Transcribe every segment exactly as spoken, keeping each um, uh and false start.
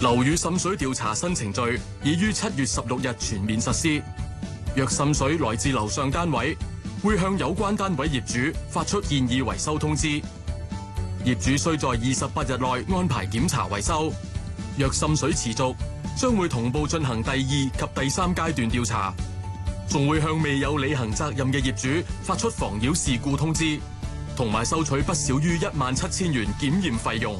樓宇滲水調查新程序已於七月十六日全面實施。若滲水來自樓上單位，會向有關單位業主發出建議維修通知。業主須在二十八日內安排檢查維修。若滲水持續，將會同步進行第二及第三階段調查，仲會向未有履行責任嘅業主發出妨擾事故通知，同埋收取不少於一萬七千元檢驗費用。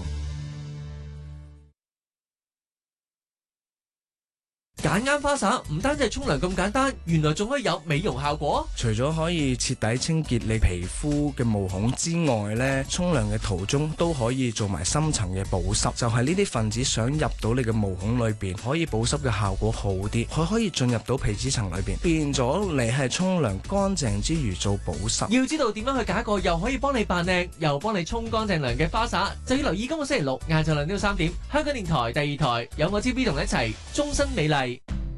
揀啱花灑唔單止係沖涼咁簡單，原來仲可以有美容效果。 除咗可以徹底清潔你皮膚嘅毛孔之外呢，沖涼嘅途中都可以做埋深層嘅保濕，就係呢啲分子想入到你嘅毛孔裏邊，可以保濕嘅效果好啲，佢可以進入到皮脂層裏邊，變咗你係沖涼乾淨之餘做保濕。 要知道點樣去揀一個又可以幫你扮靚，又幫你沖乾淨涼嘅花灑，就要留意今個星期六晏晝兩點到三點，香港電台第二台有我 T V 同你一齊終身美麗。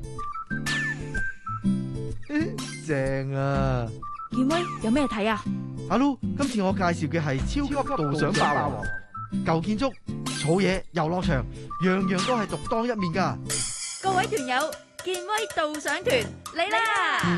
正啊！ 健威有咩睇啊？ 阿 Lu，今次我介紹嘅係超級導賞霸王，舊建築、草野、遊樂場，樣樣都係獨當一面噶。 各位團友，健威導賞團嚟啦！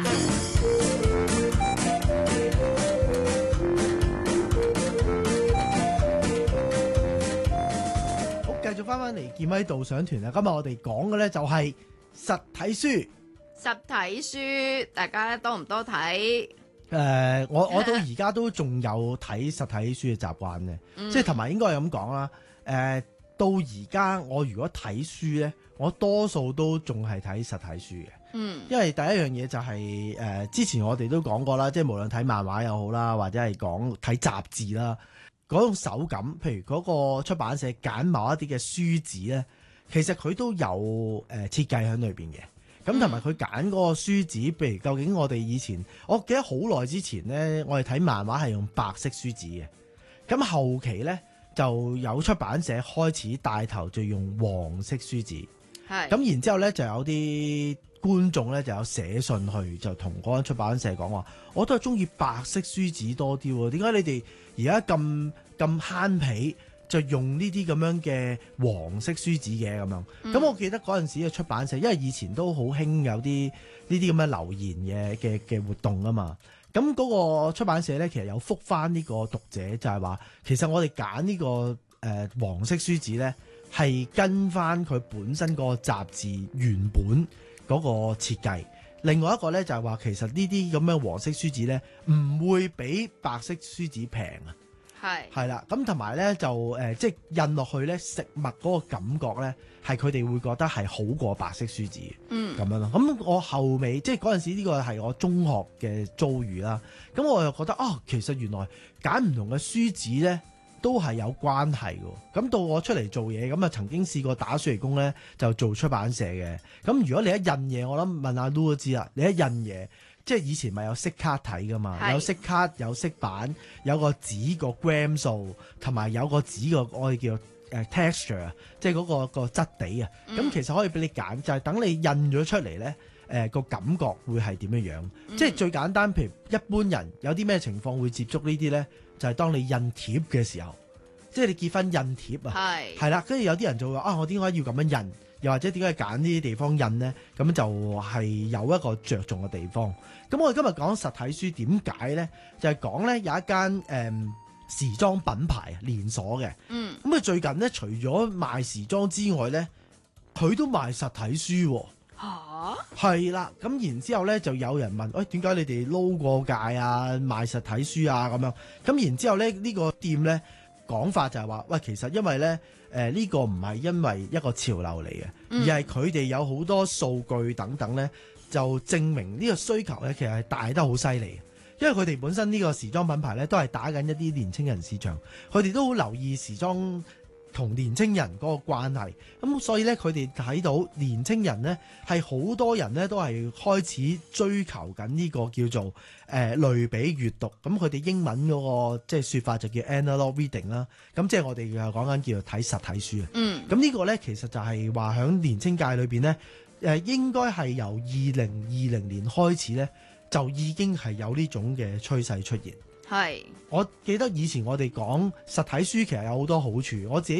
好，繼續翻翻嚟健威導賞團啊！今日我哋講嘅咧就係實體書。 實體書大家多唔多睇？ 誒、呃，我我到而家都仲有睇實體書嘅習慣嘅，嗯、即係同埋應該係咁講啦。誒、呃，到而家我如果睇書咧，我多數都仲係睇實體書嘅。嗯，因為第一樣嘢就係、是、誒、呃，之前我哋都講過啦，即係無論睇漫畫又好啦，或者係講睇雜誌啦，嗰種手感，譬如嗰個出版社揀某一啲嘅書紙咧，其實佢都有誒、呃、設計喺裏邊嘅。咁同埋佢揀嗰個書紙，譬如究竟我哋以前，我記得好耐之前呢，我哋睇漫畫係用白色書紙嘅。咁後期呢，就有出版社開始帶頭就用黃色書紙。係。咁然之後呢，就有啲觀眾呢，就有寫信去，就同嗰間出版社講話，我都係中意白色書紙多啲喎。點解你哋而家咁咁慳皮？就用呢啲咁樣嘅黃色書紙嘅咁樣，咁、嗯、我記得嗰陣時嘅出版社，因為以前都好興有啲呢啲咁嘅留言嘅嘅嘅活動啊嘛，咁嗰個出版社咧其實有覆返呢個讀者，就係話其實我哋揀呢個誒、呃、黃色書紙咧係跟返佢本身個雜誌原本嗰個設計，另外一個咧就係話其實呢啲咁嘅黃色書紙咧唔會比白色書紙平啊。係係啦，咁同埋咧就誒、呃，即係印落去咧食物嗰個感覺咧，係佢哋會覺得係好過白色書紙，嗯，咁樣咯。咁我後尾即係嗰陣時呢個係我中學嘅遭遇啦。咁我又覺得啊、哦，其實原來揀唔同嘅書紙咧都係有關係嘅。咁到我出嚟做嘢，咁啊曾經試過打暑期工咧，就做出版社嘅。咁如果你一印嘢，我諗問阿 Lu 都知啦，你一印嘢。即係以前咪有色卡睇噶嘛，有色卡有色板，有個紙個 gram 數，同埋有個紙個我哋叫誒 texture 啊，即係嗰個個質地啊。咁、嗯、其實可以俾你揀，就係、是、等你印咗出嚟咧，誒、呃、個感覺會係點樣樣？嗯、即係最簡單，譬如一般人有啲咩情況會接觸呢啲咧，就係、是、當你印貼嘅時候，即係你結婚印貼啊，係係啦，跟住有啲人就會話啊，我點解要咁樣印？又或者點解揀呢啲地方印呢？咁就係有一個着重嘅地方。咁我哋今日講實體書點解呢？就係、是、講呢有一間誒、嗯、時裝品牌連鎖嘅。嗯。咁佢最近呢，除咗賣時裝之外呢，佢都賣實體書喎。嚇！係啦。咁然之後呢，就有人問：喂、哎，點解你哋撈過界啊？賣實體書啊？咁樣。咁然之後呢，呢、這個店呢，講法就係話：喂，其實因為呢。誒呢、呃這個唔係因為一個潮流嚟嘅，嗯、而係佢哋有好多數據等等咧，就證明呢個需求咧其實係大得好犀利。因為佢哋本身呢個時裝品牌咧都係打緊一啲年青人市場，佢哋都好留意時裝同年青人嗰個關係。咁所以咧佢哋睇到年青人咧係好多人咧都係開始追求緊呢個叫做誒、呃、類比閱讀。咁佢哋英文嗰、那個即係説法就叫 analog reading 啦。咁即係我哋又講緊叫做睇實體書啊。嗯。咁呢個咧其實就係話喺年青界裏邊咧，誒、呃、應該係由二零二零年開始咧就已經係有呢種嘅趨勢出現。係。我記得以前我哋講實體書其實有好多好處，我自己。